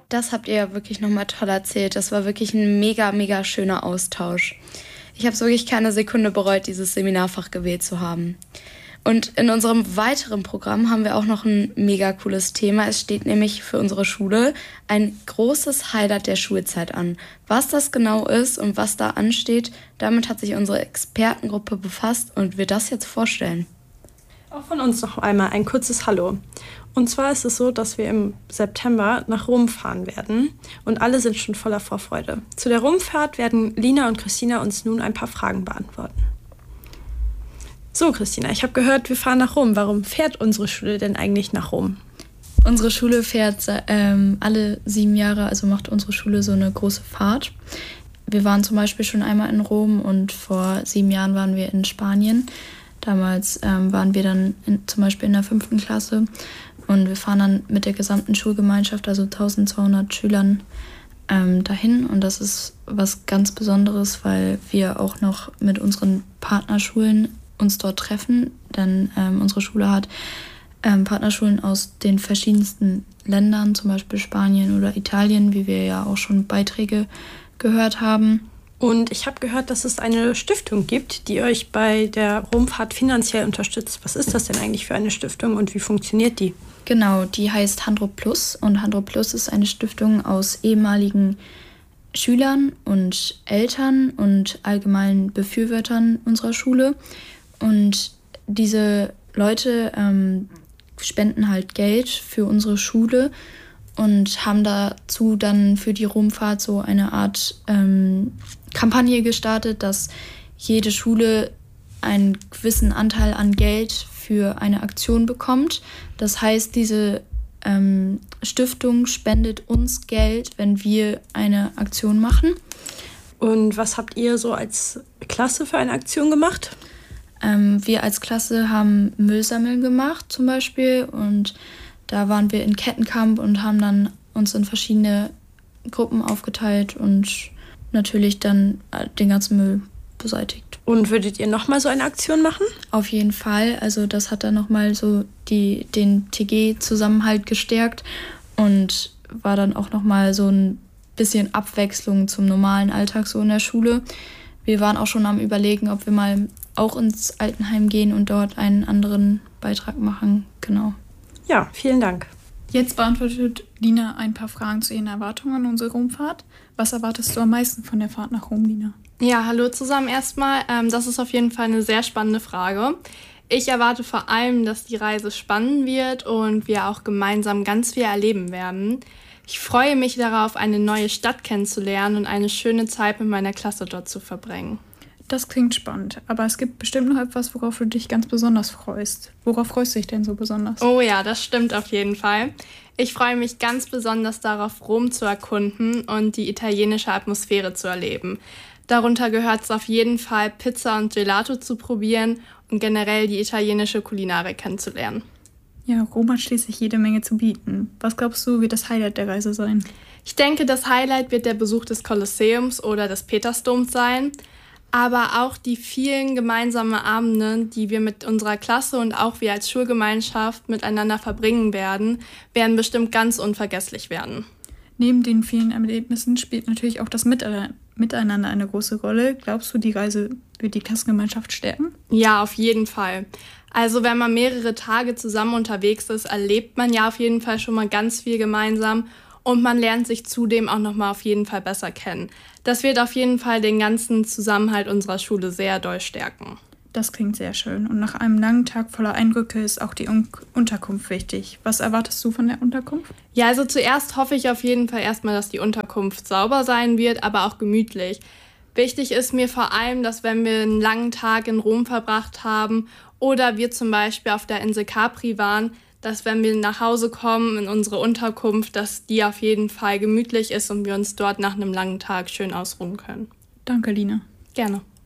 Das habt ihr ja wirklich nochmal toll erzählt. Das war wirklich ein mega, mega schöner Austausch. Ich habe es wirklich keine Sekunde bereut, dieses Seminarfach gewählt zu haben. Und in unserem weiteren Programm haben wir auch noch ein mega cooles Thema. Es steht nämlich für unsere Schule ein großes Highlight der Schulzeit an. Was das genau ist und was da ansteht, damit hat sich unsere Expertengruppe befasst und wird das jetzt vorstellen. Auch von uns noch einmal ein kurzes Hallo. Und zwar ist es so, dass wir im September nach Rom fahren werden und alle sind schon voller Vorfreude. Zu der Rumfahrt werden Lina und Christina uns nun ein paar Fragen beantworten. So, Christina, ich habe gehört, wir fahren nach Rom. Warum fährt unsere Schule denn eigentlich nach Rom? Unsere Schule fährt alle 7 Jahre, also macht unsere Schule so eine große Fahrt. Wir waren zum Beispiel schon einmal in Rom und vor 7 Jahren waren wir in Spanien. Damals waren wir dann zum Beispiel in der 5. Klasse und wir fahren dann mit der gesamten Schulgemeinschaft, also 1200 Schülern, dahin. Und das ist was ganz Besonderes, weil wir auch noch mit unseren Partnerschulen uns dort treffen, denn unsere Schule hat Partnerschulen aus den verschiedensten Ländern, zum Beispiel Spanien oder Italien, wie wir ja auch schon Beiträge gehört haben. Und ich habe gehört, dass es eine Stiftung gibt, die euch bei der Rumfahrt finanziell unterstützt. Was ist das denn eigentlich für eine Stiftung und wie funktioniert die? Genau, die heißt Handro Plus und Handro Plus ist eine Stiftung aus ehemaligen Schülern und Eltern und allgemeinen Befürwortern unserer Schule. Und diese Leute spenden halt Geld für unsere Schule und haben dazu dann für die Rumfahrt so eine Art Kampagne gestartet, dass jede Schule einen gewissen Anteil an Geld für eine Aktion bekommt. Das heißt, diese Stiftung spendet uns Geld, wenn wir eine Aktion machen. Und was habt ihr so als Klasse für eine Aktion gemacht? Wir als Klasse haben Müllsammeln gemacht zum Beispiel und da waren wir in Kettenkamp und haben dann uns in verschiedene Gruppen aufgeteilt und natürlich dann den ganzen Müll beseitigt. Und würdet ihr nochmal so eine Aktion machen? Auf jeden Fall. Also das hat dann nochmal so den TG-Zusammenhalt gestärkt und war dann auch nochmal so ein bisschen Abwechslung zum normalen Alltag so in der Schule. Wir waren auch schon am Überlegen, ob wir mal auch ins Altenheim gehen und dort einen anderen Beitrag machen. Genau. Ja, vielen Dank. Jetzt beantwortet Lina ein paar Fragen zu ihren Erwartungen an unsere Rumfahrt. Was erwartest du am meisten von der Fahrt nach Rom, Lina? Ja, hallo zusammen erstmal. Das ist auf jeden Fall eine sehr spannende Frage. Ich erwarte vor allem, dass die Reise spannend wird und wir auch gemeinsam ganz viel erleben werden. Ich freue mich darauf, eine neue Stadt kennenzulernen und eine schöne Zeit mit meiner Klasse dort zu verbringen. Das klingt spannend, aber es gibt bestimmt noch etwas, worauf du dich ganz besonders freust. Worauf freust du dich denn so besonders? Oh ja, das stimmt auf jeden Fall. Ich freue mich ganz besonders darauf, Rom zu erkunden und die italienische Atmosphäre zu erleben. Darunter gehört es auf jeden Fall, Pizza und Gelato zu probieren und generell die italienische Kulinarik kennenzulernen. Ja, Rom hat schließlich jede Menge zu bieten. Was glaubst du, wird das Highlight der Reise sein? Ich denke, das Highlight wird der Besuch des Kolosseums oder des Petersdoms sein. Aber auch die vielen gemeinsamen Abende, die wir mit unserer Klasse und auch wir als Schulgemeinschaft miteinander verbringen werden bestimmt ganz unvergesslich werden. Neben den vielen Erlebnissen spielt natürlich auch das Miteinander eine große Rolle. Glaubst du, die Reise wird die Klassengemeinschaft stärken? Ja, auf jeden Fall. Also wenn man mehrere Tage zusammen unterwegs ist, erlebt man ja auf jeden Fall schon mal ganz viel gemeinsam. Und man lernt sich zudem auch nochmal auf jeden Fall besser kennen. Das wird auf jeden Fall den ganzen Zusammenhalt unserer Schule sehr doll stärken. Das klingt sehr schön. Und nach einem langen Tag voller Eindrücke ist auch die Unterkunft wichtig. Was erwartest du von der Unterkunft? Ja, also zuerst hoffe ich auf jeden Fall erstmal, dass die Unterkunft sauber sein wird, aber auch gemütlich. Wichtig ist mir vor allem, dass wenn wir einen langen Tag in Rom verbracht haben oder wir zum Beispiel auf der Insel Capri waren, dass wenn wir nach Hause kommen in unsere Unterkunft, dass die auf jeden Fall gemütlich ist und wir uns dort nach einem langen Tag schön ausruhen können. Danke, Lina. Gerne.